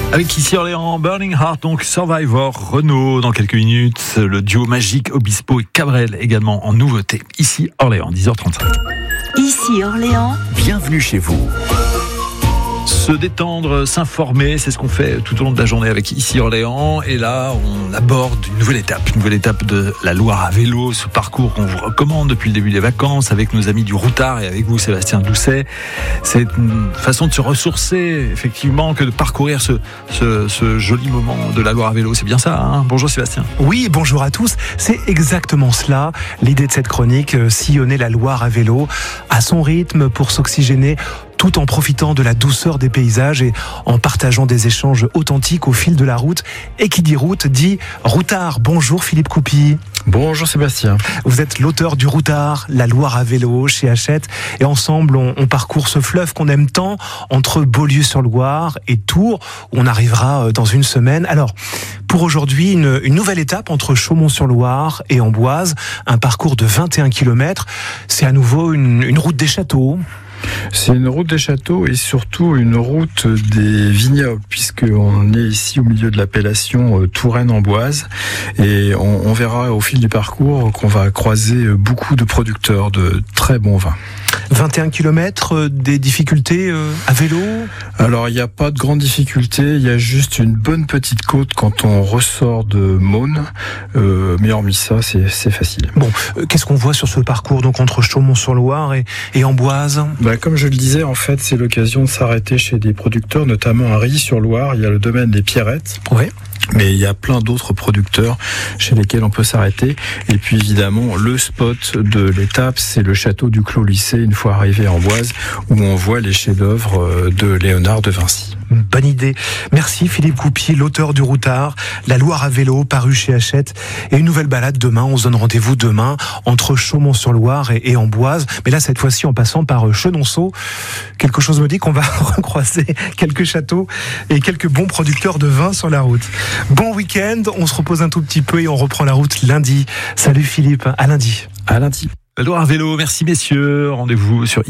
Avec ici Orléans, Burning Heart, donc Survivor, Renault dans quelques minutes, le duo magique Obispo et Cabrel également en nouveauté. Ici Orléans, 10h35. Ici Orléans. Bienvenue chez vous. Se détendre, s'informer, c'est ce qu'on fait tout au long de la journée avec Ici Orléans. Et là, on aborde une nouvelle étape de la Loire à vélo, ce parcours qu'on vous recommande depuis le début des vacances avec nos amis du Routard et avec vous, Sébastien Doucet. C'est une façon de se ressourcer, effectivement, que de parcourir ce joli moment de la Loire à vélo. C'est bien ça, hein ? Bonjour Sébastien. Oui, bonjour à tous. C'est exactement cela, l'idée de cette chronique, sillonner la Loire à vélo, à son rythme pour s'oxygéner, tout en profitant de la douceur des paysages et en partageant des échanges authentiques au fil de la route. Et qui dit route dit Routard. Bonjour Philippe Coupy. Bonjour Sébastien. Vous êtes l'auteur du Routard, la Loire à vélo chez Hachette. Et ensemble, on parcourt ce fleuve qu'on aime tant entre Beaulieu-sur-Loire et Tours, où on arrivera dans une semaine. Alors, pour aujourd'hui, une nouvelle étape entre Chaumont-sur-Loire et Amboise, un parcours de 21 km. C'est à nouveau une route des châteaux. C'est une route des châteaux et surtout une route des vignobles, puisqu'on est ici au milieu de l'appellation Touraine-Amboise et on verra au fil du parcours qu'on va croiser beaucoup de producteurs de très bons vins. 21 km, des difficultés à vélo ? Alors il n'y a pas de grandes difficultés, il y a juste une bonne petite côte quand on ressort de Maune, mais hormis ça c'est facile. Bon, qu'est-ce qu'on voit sur ce parcours donc entre Chaumont-sur-Loire et Amboise ? Comme je le disais, en fait c'est l'occasion de s'arrêter chez des producteurs, notamment à Rilly-sur-Loire, il y a le domaine des Pierrettes. Ouais. Mais il y a plein d'autres producteurs chez lesquels on peut s'arrêter. Et puis évidemment, le spot de l'étape, c'est le château du Clos-Lycée, une fois arrivé à Amboise, où on voit les chefs-d'œuvre de Léonard de Vinci. Bonne idée. Merci Philippe Coupy, l'auteur du Routard, la Loire à vélo, paru chez Hachette. Et une nouvelle balade demain. On se donne rendez-vous demain entre Chaumont-sur-Loire et Amboise. Mais là, cette fois-ci, en passant par Chenonceau. Quelque chose me dit qu'on va recroiser quelques châteaux et quelques bons producteurs de vin sur la route. Bon week-end. On se repose un tout petit peu et on reprend la route lundi. Salut Philippe. À lundi. À lundi. La Loire à vélo, merci messieurs. Rendez-vous sur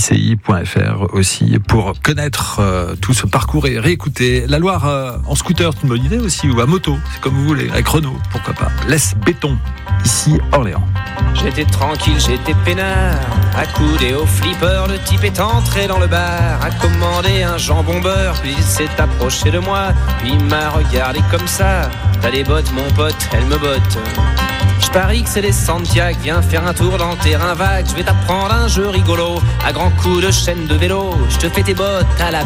ici.fr aussi pour connaître tout ce parcours et réécouter. La Loire en scooter, c'est une bonne idée aussi, ou à moto, c'est comme vous voulez, avec Renault, pourquoi pas. Laisse béton, ici Orléans. J'étais tranquille, j'étais peinard, accoudé au flipper, le type est entré dans le bar, a commandé un jambon beurre, puis il s'est approché de moi, puis il m'a regardé comme ça. T'as des bottes mon pote, elles me bottent. Je parie que c'est des Santiago, viens faire un tour dans le terrain vague. Je vais t'apprendre un jeu rigolo, à grands coups de chaîne de vélo. Je te fais tes bottes à la